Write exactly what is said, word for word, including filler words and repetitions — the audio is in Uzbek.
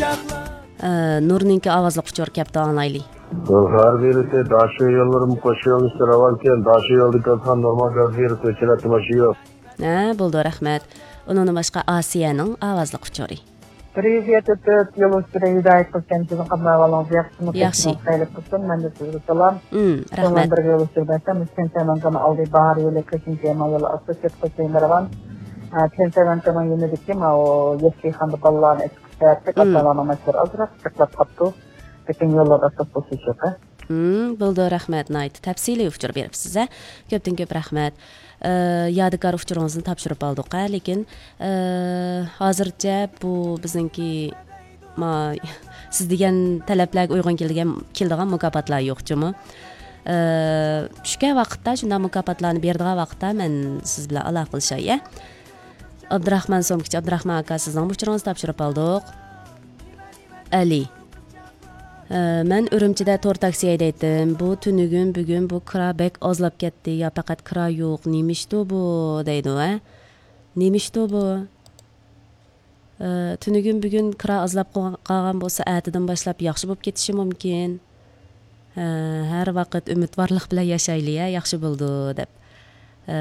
Nurninki ovozli quchur kapta anglayli. Har birisi daşı yollarım koşuyor istiravanken daşı yolda kan normal gazir koçalat başıyor. Ha, bo'ldi, rahmat. Onun boshqa Asiyaning ovozli quchuri. Привет, это Yellow Hidayet Kılkençinin kameralarını yaxşımı Yaxşı. Sayılıp kılsın. Ben de size salam. Hmm, rahmat. Bir Yellow Hidayet'ten Müslüman Sayman Kama aldı bahar yolu kaçıncı yema yolu asosiyet kılsın meravan. Müslüman Sayman Kama yönelik kim o yeski handı ballarını eski seyahatte katalana meşhur azrak çıklat kaptı. Bütün yollar asas boşuşuyor. Hmm, bo'ldi, rahmat. Nayt tafsiliy uchur berib size. Ko'pdan ko'p rahmat. Yadigar uchuringizni topshirib oldik, lekin hozircha bu bizningki ma siz degan talablarga uyg'un kelgan keladigan mukofotlar yo'qchimi? Tushgan vaqtda shunday mukofotlarni beradigan vaqtda men siz bilan aloqa qilishay, ya. Abdurahmon Somkichi, Abdurahmon aka, sizning uchuringizni topshirib oldik. Ali. Men Urumchida to'rt taksi haydaydim. Bu tunugun bugun bu kira bek ozlab ketdi. Ya faqat kira yo'q. Nemishdi bu deydi, ha? Nemishdi bu? Tunugun bugun kira ozlab qolgan bo'lsa, atidan boshlab yaxshi bo'lib ketishi mumkin. Har vaqt umidvorlik bilan yashaylik, ya, yaxshi bo'ldi deb.